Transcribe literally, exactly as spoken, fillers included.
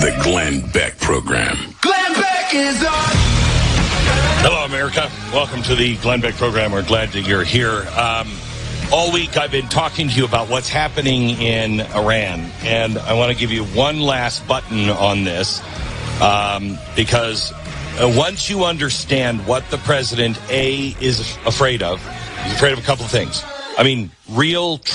The Glenn Beck Program. Glenn Beck is on. Hello, America. Welcome to the Glenn Beck Program. We're glad that you're here. Um, all week I've been talking to you about what's happening in Iran, and I want to give you one last button on this um, because uh, once you understand what the president, A, is afraid of, he's afraid of a couple of things. I mean, real